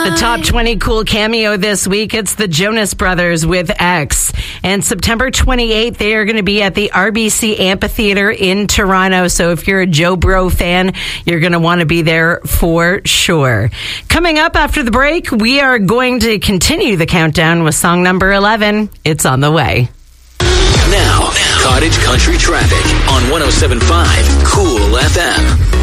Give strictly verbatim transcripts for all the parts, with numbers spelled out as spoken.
The top twenty cool cameo this week, it's the Jonas Brothers with X. And September twenty-eighth, they are going to be at the R B C Amphitheater in Toronto. So if you're a Joe Bro fan, you're going to want to be there for sure. Coming up after the break, we are going to continue the countdown with song number eleven. It's on the way. Now, Cottage Country Traffic on one oh seven point five Cool F M.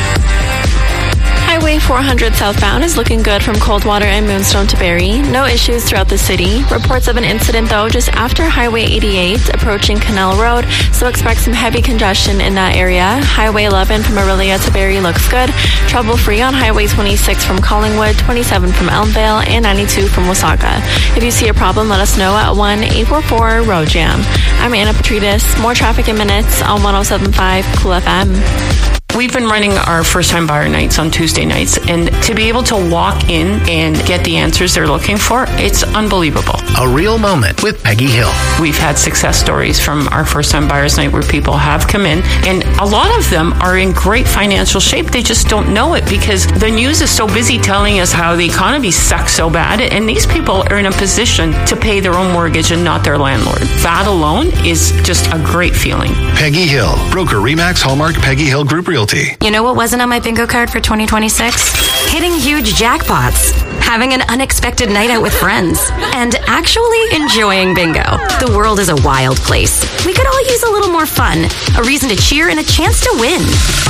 Highway four hundred southbound is looking good from Coldwater and Moonstone to Barrie. No issues throughout the city. Reports of an incident, though, just after Highway eighty-eight approaching Canal Road, so expect some heavy congestion in that area. Highway eleven from Orillia to Barrie looks good. Trouble-free on Highway twenty-six from Collingwood, twenty-seven from Elmvale, and ninety-two from Wasaga. If you see a problem, let us know at one eight four four road jam. I'm Anna Petridis. More traffic in minutes on one oh seven point five Cool F M. We've been running our first-time buyer nights on Tuesday nights, and to be able to walk in and get the answers they're looking for, it's unbelievable. A real moment with Peggy Hill. We've had success stories from our first-time buyers night where people have come in, and a lot of them are in great financial shape. They just don't know it because the news is so busy telling us how the economy sucks so bad, and these people are in a position to pay their own mortgage and not their landlord. That alone is just a great feeling. Peggy Hill, broker Remax Hallmark Peggy Hill Group Realty. You know what wasn't on my bingo card for twenty twenty-six? Hitting huge jackpots, having an unexpected night out with friends, and actually enjoying bingo. The world is a wild place. We could all use a little more fun, a reason to cheer, and a chance to win.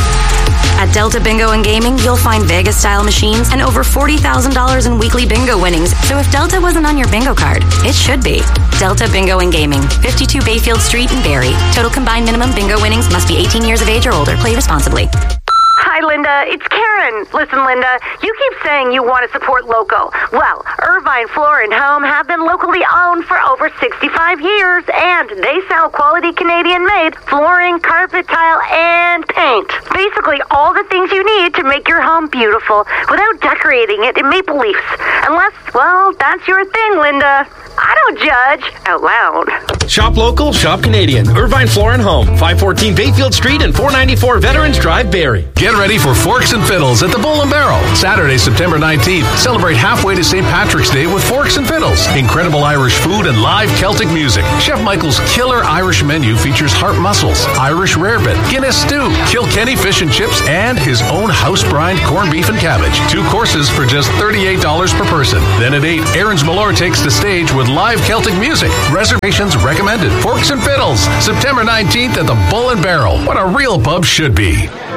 At Delta Bingo and Gaming, you'll find Vegas-style machines and over forty thousand dollars in weekly bingo winnings. So if Delta wasn't on your bingo card, it should be. Delta Bingo and Gaming, fifty-two Bayfield Street in Barrie. Total combined minimum bingo winnings must be eighteen years of age or older. Play responsibly. Hi, Linda. It's Karen. Listen, Linda, you keep saying you want to support local. Well, Irvine Floor and Home have been locally owned for over sixty-five years, and they sell quality Canadian-made flooring, carpet, tile, and paint. Basically, all the things you need to make your home beautiful without decorating it in maple leaves. Unless, well, that's your thing, Linda. I don't judge out loud. Shop local, shop Canadian. Irvine Floor and Home, five fourteen Bayfield Street and four ninety-four Veterans Drive, Barrie. Get ready for Forks and Fiddles at the Bull and Barrel. Saturday, September nineteenth. Celebrate halfway to Saint Patrick's Day with Forks and Fiddles. Incredible Irish food and live Celtic music. Chef Michael's killer Irish menu features heart mussels, Irish rarebit, Guinness stew, Kilkenny fish and chips, and his own house-brined corned beef and cabbage. Two courses for just thirty-eight dollars per person. Then at eight, Aaron's Malore takes the stage with live Celtic music. Reservations recommended. Forks and Fiddles, September nineteenth at the Bull and Barrel. What a real pub should be.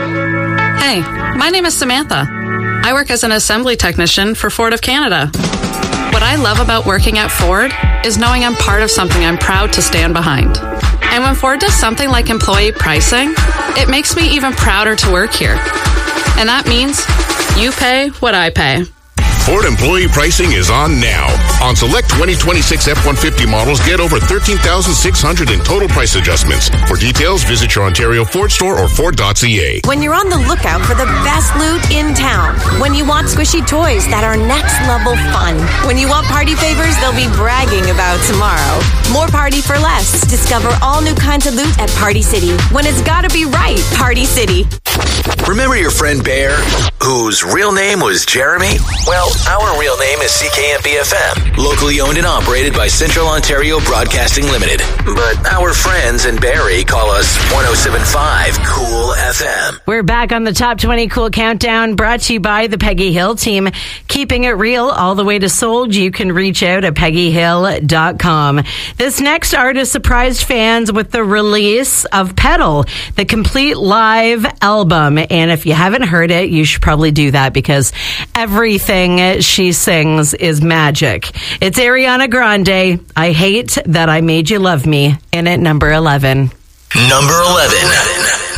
Hey, my name is Samantha. I work as an assembly technician for Ford of Canada. What I love about working at Ford is knowing I'm part of something I'm proud to stand behind. And when Ford does something like employee pricing, it makes me even prouder to work here. And that means you pay what I pay. Ford employee pricing is on now. On select twenty twenty-six F one fifty models, get over thirteen thousand six hundred dollars in total price adjustments. For details, visit your Ontario Ford store or Ford dot C A. When you're on the lookout for the best loot in town. When you want squishy toys that are next level fun. When you want party favors they'll be bragging about tomorrow. More party for less. Discover all new kinds of loot at Party City. When it's gotta be right, Party City. Remember your friend Bear, whose real name was Jeremy? Well, our real name is C K M B F M, locally owned and operated by Central Ontario Broadcasting Limited. But our friends in Barrie call us one oh seven point five Cool F M. We're back on the Top twenty Cool Countdown, brought to you by the Peggy Hill team. Keeping it real all the way to sold. You can reach out at peggy hill dot com. This next artist surprised fans with the release of Pedal, the complete live album. And if you haven't heard it, you should probably do that because everything she sings is magic. It's Ariana Grande, I Hate That I Made You Love Me, in at number eleven. Number eleven.